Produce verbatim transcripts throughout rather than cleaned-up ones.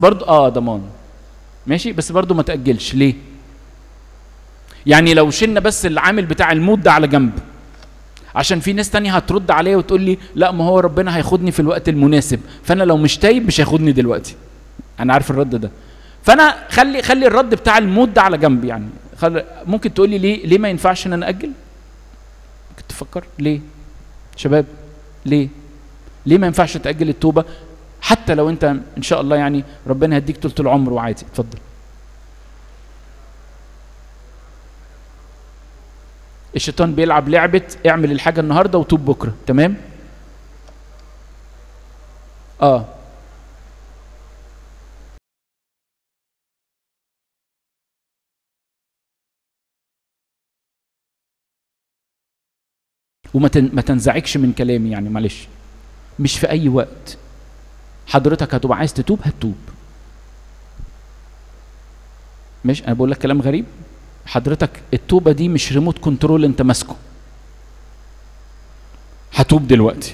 برضو اه ضمان ماشي، بس برضو ما تأجلش. ليه؟ يعني لو شلنا بس العامل بتاع الموت ده على جنب، عشان في ناس تانية هترد عليا وتقول لي لا ما هو ربنا هياخدني في الوقت المناسب، فانا لو مش تايب مش هياخدني دلوقتي. انا عارف الرد ده، فانا خلي خلي الرد بتاع الموت ده على جنب. يعني ممكن تقول لي ليه ليه ما ينفعش ان انا اجل؟ ممكن تفكر ليه شباب؟ ليه ليه ما ينفعش تأجل التوبة حتى لو انت ان شاء الله يعني ربنا هيديك طول العمر وعادي؟ اتفضل. الشيطان بيلعب لعبة اعمل الحاجة النهاردة وتوب بكرة، تمام؟ اه وما ما تنزعجش من كلامي، يعني معلش مش في اي وقت حضرتك هتبقى عايز تتوب هتتوب. مش انا بقول لك كلام غريب؟ حضرتك التوبة دي مش ريموت كنترول انت ماسكه. هتوب دلوقتي؟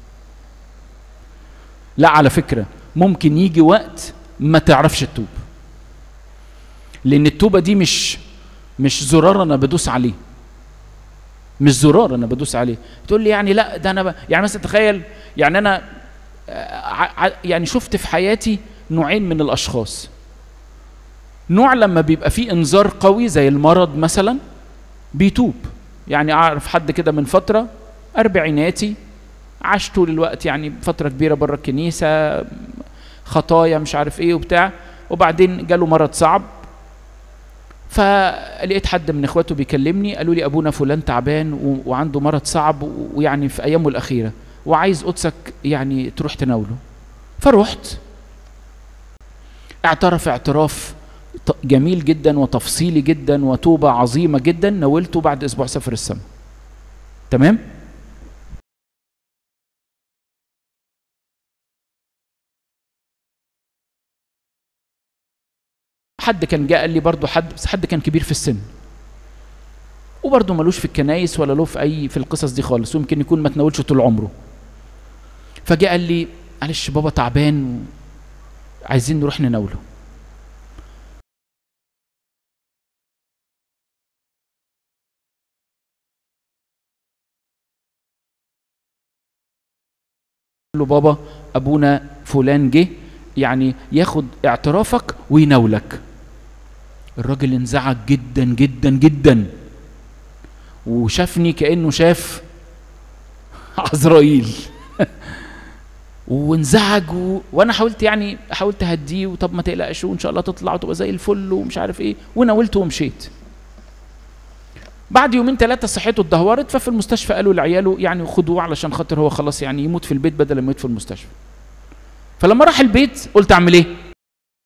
لا على فكرة ممكن يجي وقت ما تعرفش تتوب، لان التوبة دي مش مش زرار انا بدوس عليه، مش زرار انا بدوس عليه. تقول لي يعني لا ده انا ب... يعني مثلا تخيل يعني انا ع... يعني شفت في حياتي نوعين من الاشخاص. نوع لما بيبقى فيه انذار قوي زي المرض مثلا بيتوب. يعني اعرف حد كده من فترة اربعيناتي، عاش طول الوقت يعني فترة كبيرة بره الكنيسة، خطايا مش عارف ايه وبتاع، وبعدين جاله مرض صعب، فلقيت حد من اخواته بيكلمني قالوا لي ابونا فلان تعبان و... وعنده مرض صعب ويعني في ايامه الاخيرة وعايز قدسك يعني تروح تناوله. فروحت، اعترف اعتراف جميل جدا وتفصيلي جدا وتوبة عظيمة جدا، ناولته بعد اسبوع سفر السماء. تمام؟ حد كان جاء قال لي برضه، حد بس حد كان كبير في السن وبرضه ملوش في الكنايس ولا له في اي في القصص دي خالص، ويمكن يكون ما تناولش طول عمره. فجاء قال لي معلش بابا تعبان وعايزين نروح نناوله. له بابا ابونا فلان جه يعني ياخد اعترافك ويناولك. الراجل انزعج جدا جدا جدا وشافني كأنه شاف عزرائيل وانزعج و... وانا حاولت يعني حاولت اهديه، وطب ما تقلقش وان شاء الله تطلع وتبقى زي الفل ومش عارف ايه، وناولته ومشيت. بعد يومين ثلاثه صحته اتدهورت، ففي المستشفى قالوا لعياله يعني خدوه علشان خاطر هو خلاص يعني يموت في البيت بدل ما يموت في المستشفى. فلما راح البيت قلت اعمل ايه؟